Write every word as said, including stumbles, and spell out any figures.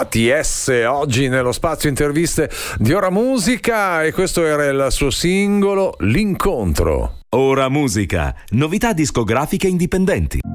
A T S oggi nello spazio interviste di Ora Musica, e questo era il suo singolo L'incontro. Ora Musica, novità discografiche indipendenti.